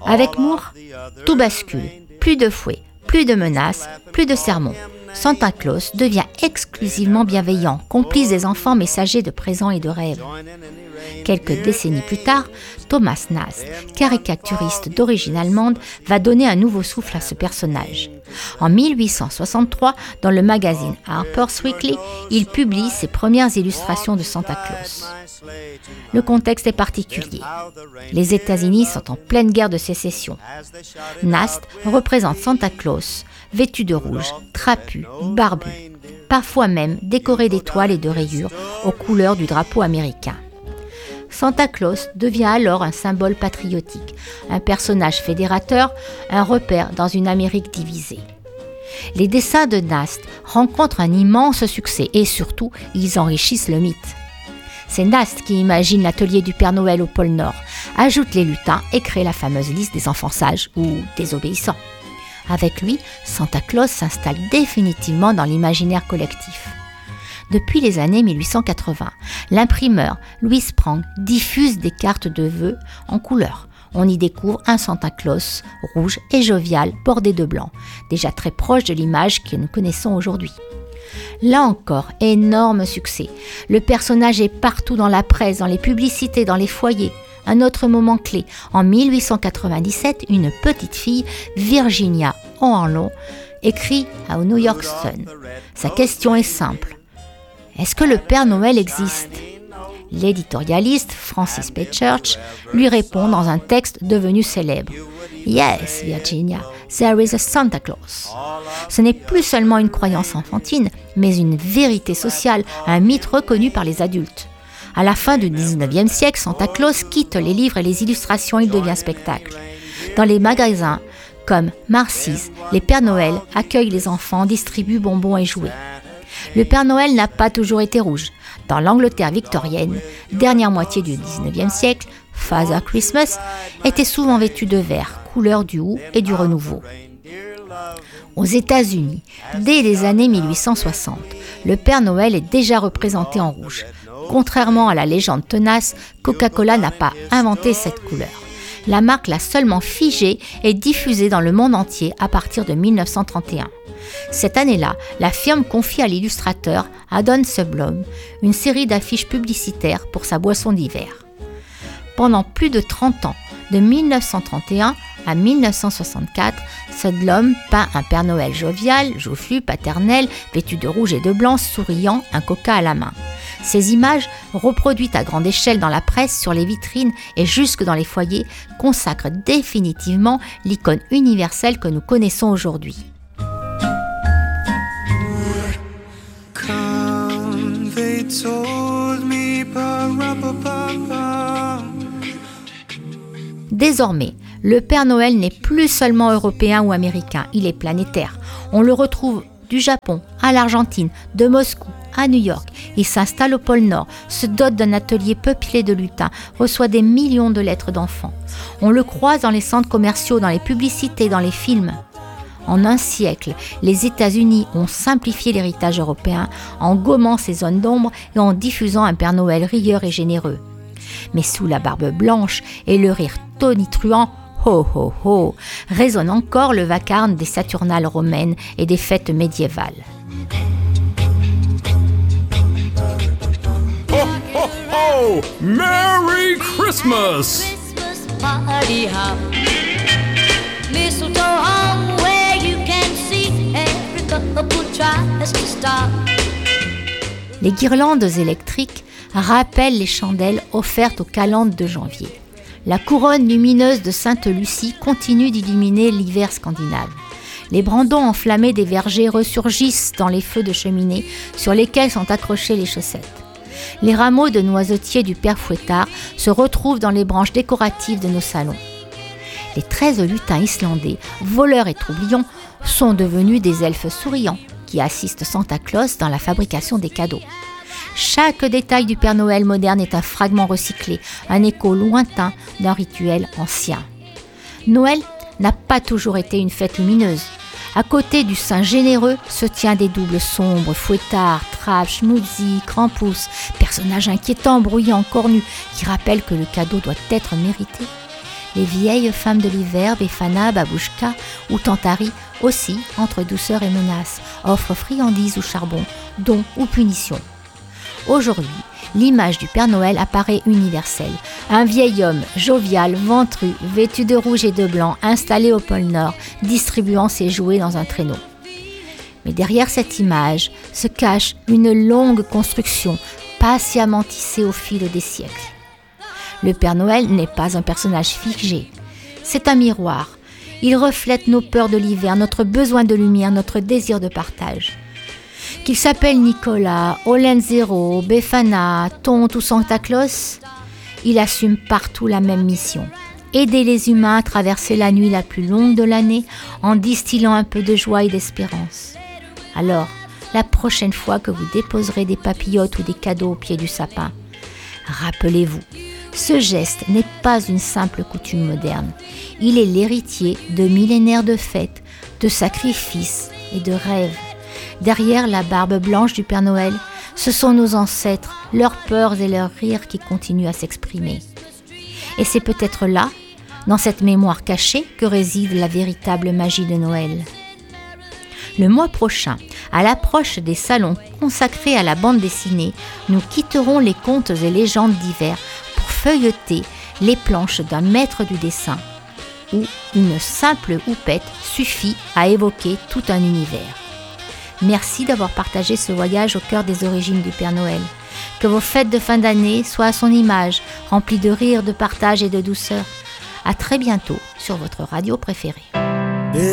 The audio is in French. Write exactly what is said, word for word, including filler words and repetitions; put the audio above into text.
Avec Moore, tout bascule. Plus de fouet, plus de menaces, plus de sermons. Santa Claus devient exclusivement bienveillant, complice des enfants messagers de présents et de rêves. Quelques décennies plus tard, Thomas Nast, caricaturiste d'origine allemande, va donner un nouveau souffle à ce personnage. En mille huit cent soixante-trois, dans le magazine Harper's Weekly, il publie ses premières illustrations de Santa Claus. Le contexte est particulier. Les États-Unis sont en pleine guerre de sécession. Nast représente Santa Claus, vêtu de rouge, trapu, barbu, parfois même décoré d'étoiles et de rayures aux couleurs du drapeau américain. Santa Claus devient alors un symbole patriotique, un personnage fédérateur, un repère dans une Amérique divisée. Les dessins de Nast rencontrent un immense succès et surtout, ils enrichissent le mythe. C'est Nast qui imagine l'atelier du Père Noël au pôle Nord, ajoute les lutins et crée la fameuse liste des enfants sages ou désobéissants. Avec lui, Santa Claus s'installe définitivement dans l'imaginaire collectif. Depuis les années mille huit cent quatre-vingts, l'imprimeur Louis Sprang diffuse des cartes de vœux en couleur. On y découvre un Santa Claus rouge et jovial bordé de blanc, déjà très proche de l'image que nous connaissons aujourd'hui. Là encore, énorme succès. Le personnage est partout dans la presse, dans les publicités, dans les foyers. Un autre moment clé, en mille huit cent quatre-vingt-dix-sept, une petite fille, Virginia O'Hanlon, écrit au New York Sun. Sa question est simple. Est-ce que le Père Noël existe ? L'éditorialiste Francis P. Church lui répond dans un texte devenu célèbre. Yes, Virginia, there is a Santa Claus. Ce n'est plus seulement une croyance enfantine, mais une vérité sociale, un mythe reconnu par les adultes. À la fin du dix-neuvième siècle, Santa Claus quitte les livres et les illustrations, il devient spectacle. Dans les magasins comme Macy's, les Pères Noël accueillent les enfants, distribuent bonbons et jouets. Le Père Noël n'a pas toujours été rouge. Dans l'Angleterre victorienne, dernière moitié du dix-neuvième siècle, Father Christmas était souvent vêtu de vert, couleur du houx et du renouveau. Aux États-Unis, dès les années mille huit cent soixante, le Père Noël est déjà représenté en rouge. Contrairement à la légende tenace, Coca-Cola n'a pas inventé cette couleur. La marque l'a seulement figée et diffusée dans le monde entier à partir de mille neuf cent trente et un. Cette année-là, la firme confie à l'illustrateur Haddon Sundblom une série d'affiches publicitaires pour sa boisson d'hiver. Pendant plus de trente ans, de mille neuf cent trente et un à mille neuf cent soixante-quatre, Sundblom peint un Père Noël jovial, joufflu, paternel, vêtu de rouge et de blanc, souriant, un coca à la main. Ces images, reproduites à grande échelle dans la presse, sur les vitrines et jusque dans les foyers, consacrent définitivement l'icône universelle que nous connaissons aujourd'hui. Désormais, le Père Noël n'est plus seulement européen ou américain, il est planétaire. On le retrouve du Japon à l'Argentine, de Moscou à New York. Il s'installe au pôle Nord, se dote d'un atelier peuplé de lutins, reçoit des millions de lettres d'enfants. On le croise dans les centres commerciaux, dans les publicités, dans les films. En un siècle, les États-Unis ont simplifié l'héritage européen en gommant ses zones d'ombre et en diffusant un Père Noël rieur et généreux. Mais sous la barbe blanche et le rire tonitruant, ho ho ho, résonne encore le vacarme des Saturnales romaines et des fêtes médiévales. Ho ho ho! Merry Christmas! Christmas party hop. Mistletoe hung where you can see every couple tries to stop. Les guirlandes électriques rappellent les chandelles offertes aux calendes de janvier. La couronne lumineuse de Sainte-Lucie continue d'illuminer l'hiver scandinave. Les brandons enflammés des vergers ressurgissent dans les feux de cheminée sur lesquels sont accrochées les chaussettes. Les rameaux de noisetiers du Père Fouettard se retrouvent dans les branches décoratives de nos salons. Les treize lutins islandais, voleurs et troublions, sont devenus des elfes souriants qui assistent Santa Claus dans la fabrication des cadeaux. Chaque détail du Père Noël moderne est un fragment recyclé, un écho lointain d'un rituel ancien. Noël n'a pas toujours été une fête lumineuse. À côté du saint généreux se tient des doubles sombres, Fouettard, Trappe, Schmutzi, Krampus, personnages inquiétants, bruyants, cornus, qui rappellent que le cadeau doit être mérité. Les vieilles femmes de l'hiver, Befana, Babouchka ou Tantari, aussi, entre douceur et menace, offrent friandises ou charbon, dons ou punitions. Aujourd'hui, l'image du Père Noël apparaît universelle. Un vieil homme, jovial, ventru, vêtu de rouge et de blanc, installé au pôle Nord, distribuant ses jouets dans un traîneau. Mais derrière cette image se cache une longue construction, patiemment tissée au fil des siècles. Le Père Noël n'est pas un personnage figé, c'est un miroir. Il reflète nos peurs de l'hiver, notre besoin de lumière, notre désir de partage. Qu'il s'appelle Nicolas, Olenzero, Befana, Tonte ou Santa Claus, il assume partout la même mission. Aider les humains à traverser la nuit la plus longue de l'année en distillant un peu de joie et d'espérance. Alors, la prochaine fois que vous déposerez des papillotes ou des cadeaux au pied du sapin, rappelez-vous, ce geste n'est pas une simple coutume moderne. Il est l'héritier de millénaires de fêtes, de sacrifices et de rêves. Derrière la barbe blanche du Père Noël, ce sont nos ancêtres, leurs peurs et leurs rires qui continuent à s'exprimer. Et c'est peut-être là, dans cette mémoire cachée, que réside la véritable magie de Noël. Le mois prochain, à l'approche des salons consacrés à la bande dessinée, nous quitterons les contes et légendes d'hiver pour feuilleter les planches d'un maître du dessin, où une simple houppette suffit à évoquer tout un univers. Merci d'avoir partagé ce voyage au cœur des origines du Père Noël. Que vos fêtes de fin d'année soient à son image, remplies de rire, de partage et de douceur. À très bientôt sur votre radio préférée.